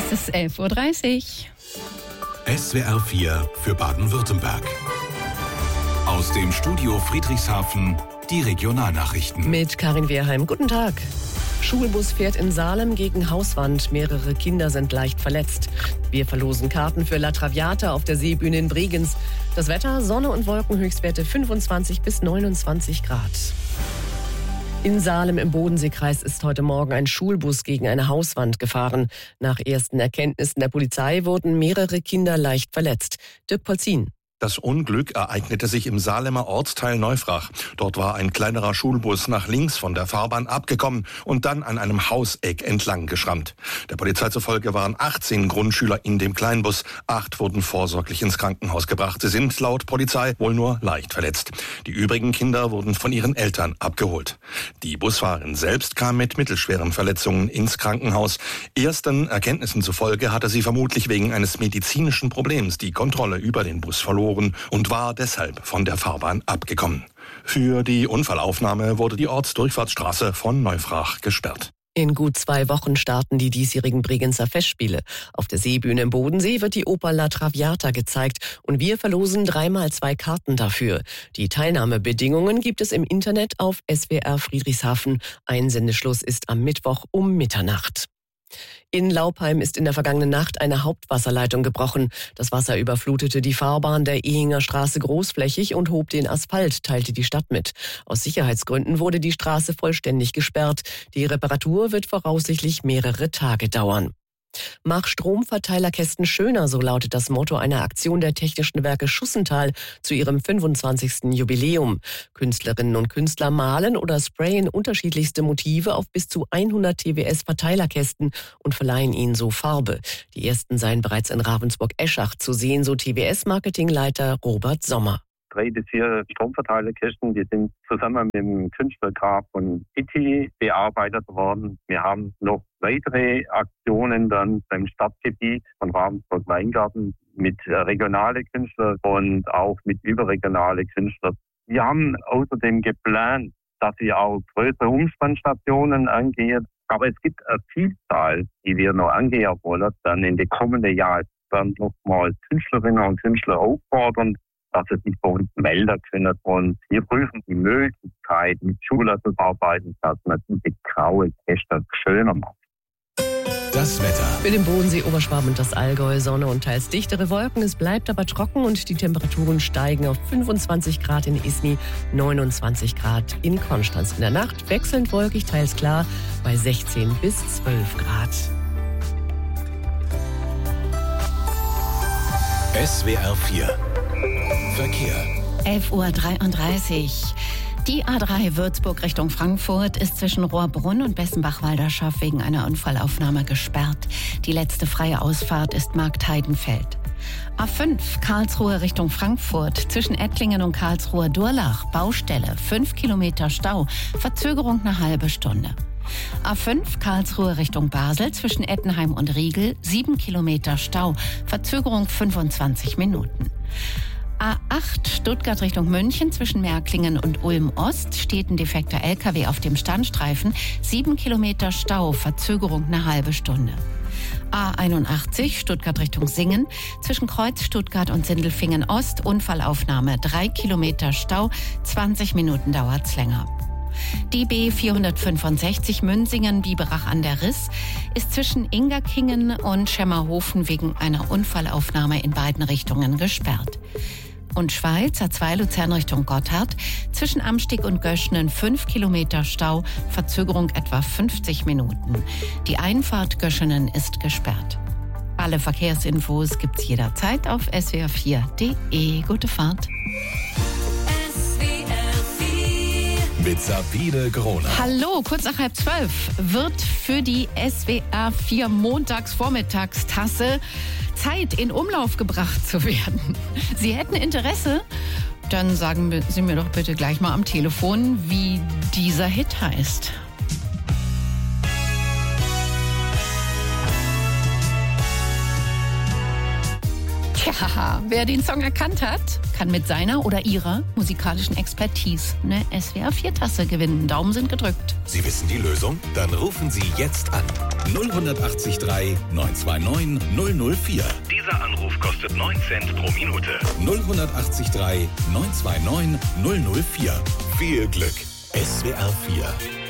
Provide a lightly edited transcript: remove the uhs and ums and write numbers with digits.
Es ist 11.30 Uhr. SWR 4 für Baden-Württemberg. Aus dem Studio Friedrichshafen die Regionalnachrichten. Mit Karin Wehrheim. Guten Tag. Schulbus fährt in Salem gegen Hauswand. Mehrere Kinder sind leicht verletzt. Wir verlosen Karten für La Traviata auf der Seebühne in Bregenz. Das Wetter, Sonne und Wolken, Höchstwerte 25 bis 29 Grad. In Salem im Bodenseekreis ist heute Morgen ein Schulbus gegen eine Hauswand gefahren. Nach ersten Erkenntnissen der Polizei wurden mehrere Kinder leicht verletzt. Dirk Polzin. Das Unglück ereignete sich im Salemer Ortsteil Neufrach. Dort war ein kleinerer Schulbus nach links von der Fahrbahn abgekommen und dann an einem Hauseck entlang geschrammt. Der Polizei zufolge waren 18 Grundschüler in dem Kleinbus. 8 wurden vorsorglich ins Krankenhaus gebracht. Sie sind laut Polizei wohl nur leicht verletzt. Die übrigen Kinder wurden von ihren Eltern abgeholt. Die Busfahrerin selbst kam mit mittelschweren Verletzungen ins Krankenhaus. Ersten Erkenntnissen zufolge hatte sie vermutlich wegen eines medizinischen Problems die Kontrolle über den Bus verloren und war deshalb von der Fahrbahn abgekommen. Für die Unfallaufnahme wurde die Ortsdurchfahrtsstraße von Neufrach gesperrt. In gut 2 Wochen starten die diesjährigen Bregenzer Festspiele. Auf der Seebühne im Bodensee wird die Oper La Traviata gezeigt und wir verlosen 3x2 Karten dafür. Die Teilnahmebedingungen gibt es im Internet auf SWR Friedrichshafen. Einsendeschluss ist am Mittwoch um Mitternacht. In Laupheim ist in der vergangenen Nacht eine Hauptwasserleitung gebrochen. Das Wasser überflutete die Fahrbahn der Ehinger Straße großflächig und hob den Asphalt, teilte die Stadt mit. Aus Sicherheitsgründen wurde die Straße vollständig gesperrt. Die Reparatur wird voraussichtlich mehrere Tage dauern. Mach Stromverteilerkästen schöner, so lautet das Motto einer Aktion der Technischen Werke Schussenthal zu ihrem 25. Jubiläum. Künstlerinnen und Künstler malen oder sprayen unterschiedlichste Motive auf bis zu 100 TWS-Verteilerkästen und verleihen ihnen so Farbe. Die ersten seien bereits in Ravensburg-Eschach zu sehen, so TWS-Marketingleiter Robert Sommer. 3 bis 4 Stromverteilerkästen, die sind zusammen mit dem Künstlergrab von Itti bearbeitet worden. Wir haben noch weitere Aktionen dann beim Stadtgebiet von Ravensburg-Weingarten mit regionalen Künstlern und auch mit überregionalen Künstlern. Wir haben außerdem geplant, dass wir auch größere Umspannstationen angehen. Aber es gibt eine Vielzahl, die wir noch angehen wollen, dann in den kommenden Jahren dann nochmal Künstlerinnen und Künstler auffordern, dass sie sich bei uns melden können. Und wir prüfen die Möglichkeit, mit Schülern zu arbeiten, dass man diese graue Käste schöner macht. Das Wetter. Für den Bodensee, Oberschwaben und das Allgäu Sonne und teils dichtere Wolken. Es bleibt aber trocken und die Temperaturen steigen auf 25 Grad in Isny, 29 Grad in Konstanz. In der Nacht wechselnd wolkig, teils klar bei 16 bis 12 Grad. SWR 4 Verkehr. 11.33 Uhr. Die A3 Würzburg Richtung Frankfurt ist zwischen Rohrbrunn und Bessenbach-Walderschaft wegen einer Unfallaufnahme gesperrt. Die letzte freie Ausfahrt ist Marktheidenfeld. A5 Karlsruhe Richtung Frankfurt zwischen Ettlingen und Karlsruhe-Durlach. Baustelle, 5 Kilometer Stau, Verzögerung eine halbe Stunde. A5 Karlsruhe Richtung Basel zwischen Ettenheim und Riegel, 7 Kilometer Stau, Verzögerung 25 Minuten. A8 Stuttgart Richtung München zwischen Märklingen und Ulm-Ost steht ein defekter LKW auf dem Standstreifen, 7 Kilometer Stau, Verzögerung eine halbe Stunde. A81 Stuttgart Richtung Singen zwischen Kreuz Stuttgart und Sindelfingen Ost, Unfallaufnahme, 3 Kilometer Stau, 20 Minuten dauert's länger. Die B465 Münsingen-Biberach an der Riss ist zwischen Ingerkingen und Schemmerhofen wegen einer Unfallaufnahme in beiden Richtungen gesperrt. Und Schweiz, A2 Luzern Richtung Gotthard, zwischen Amstig und Göschnen 5 Kilometer Stau, Verzögerung etwa 50 Minuten. Die Einfahrt Göschenen ist gesperrt. Alle Verkehrsinfos gibt's jederzeit auf swr4.de. Gute Fahrt. Mit Sabine Groner. Hallo, kurz nach 11:30 wird für die SWR 4 Montagsvormittagstasse Zeit in Umlauf gebracht zu werden. Sie hätten Interesse? Dann sagen Sie mir doch bitte gleich mal am Telefon, wie dieser Hit heißt. Tja, wer den Song erkannt hat, kann mit seiner oder ihrer musikalischen Expertise eine SWR4-Tasse gewinnen. Daumen sind gedrückt. Sie wissen die Lösung? Dann rufen Sie jetzt an. 0183 929 004. Dieser Anruf kostet 9 Cent pro Minute. 0183 929 004. Viel Glück. SWR4